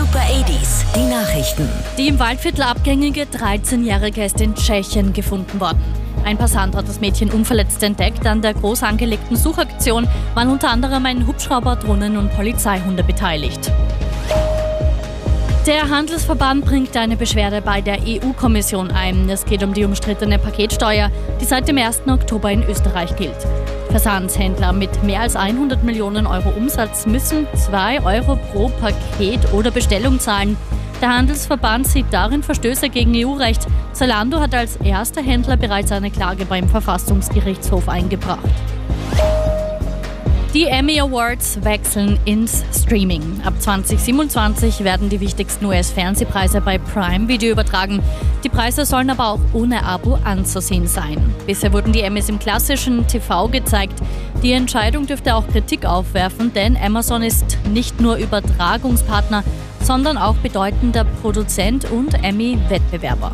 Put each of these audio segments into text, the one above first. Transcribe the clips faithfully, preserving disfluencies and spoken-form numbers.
Super achtziger, die Nachrichten. Die im Waldviertel abgängige dreizehnjährige ist in Tschechien gefunden worden. Ein Passant hat das Mädchen unverletzt entdeckt. An der groß angelegten Suchaktion waren unter anderem ein Hubschrauber, Drohnen und Polizeihunde beteiligt. Der Handelsverband bringt eine Beschwerde bei der E U-Kommission ein. Es geht um die umstrittene Paketsteuer, die seit dem ersten Oktober in Österreich gilt. Versandhändler mit mehr als hundert Millionen Euro Umsatz müssen zwei Euro pro Paket oder Bestellung zahlen. Der Handelsverband sieht darin Verstöße gegen E U-Recht. Zalando hat als erster Händler bereits eine Klage beim Verfassungsgerichtshof eingebracht. Die Emmy Awards wechseln ins Streaming. Ab zwanzig siebenundzwanzig werden die wichtigsten U S-Fernsehpreise bei Prime Video übertragen. Die Preise sollen aber auch ohne Abo anzusehen sein. Bisher wurden die Emmys im klassischen T V gezeigt. Die Entscheidung dürfte auch Kritik aufwerfen, denn Amazon ist nicht nur Übertragungspartner, sondern auch bedeutender Produzent und Emmy-Wettbewerber.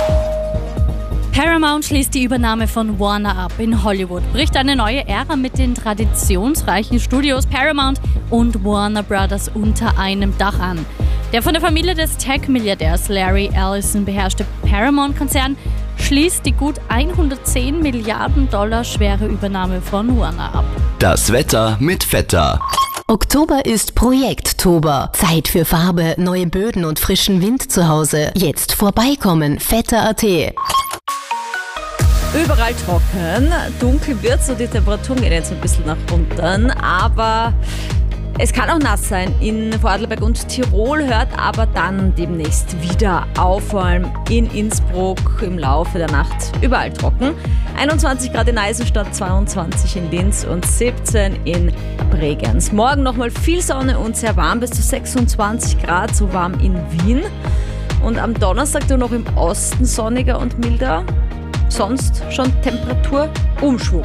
Paramount schließt die Übernahme von Warner ab. In Hollywood bricht eine neue Ära mit den traditionsreichen Studios Paramount und Warner Brothers unter einem Dach an. Der von der Familie des Tech-Milliardärs Larry Ellison beherrschte Paramount-Konzern schließt die gut hundertzehn Milliarden Dollar schwere Übernahme von Warner ab. Das Wetter mit Vetter. Oktober ist Projekttober. Zeit für Farbe, neue Böden und frischen Wind zu Hause. Jetzt vorbeikommen, vetter punkt at. Überall trocken, dunkel wird so, die Temperaturen gehen jetzt ein bisschen nach unten, aber es kann auch nass sein in Vorarlberg und Tirol, hört aber dann demnächst wieder auf, vor allem in Innsbruck im Laufe der Nacht überall trocken. einundzwanzig Grad in Eisenstadt, zweiundzwanzig in Linz und siebzehn in Bregenz. Morgen nochmal viel Sonne und sehr warm, bis zu sechsundzwanzig Grad, so warm in Wien. Und am Donnerstag dann noch im Osten sonniger und milder. Sonst schon Temperaturumschwung.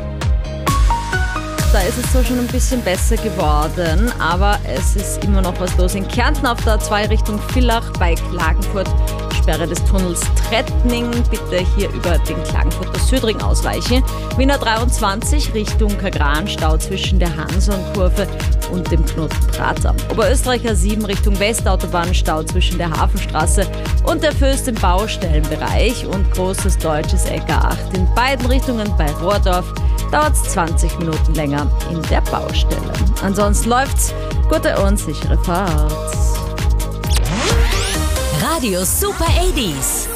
Da ist es zwar schon ein bisschen besser geworden, aber es ist immer noch was los. In Kärnten auf der A zwei Richtung Villach bei Klagenfurt, Sperre des Tunnels Trettning. Bitte hier über den Klagenfurter Südring ausweichen. Wiener dreiundzwanzig Richtung Kagran, Stau zwischen der Hanson-Kurve und dem Knotenprater. Oberösterreicher sieben Richtung Westautobahn, Stau zwischen der Hafenstraße und der Föst im Baustellenbereich und großes deutsches Eck A acht in beiden Richtungen bei Rohrdorf. Dauert es zwanzig Minuten länger in der Baustelle. Ansonsten läuft's. Gute und sichere Fahrt. Radio Super achtziger.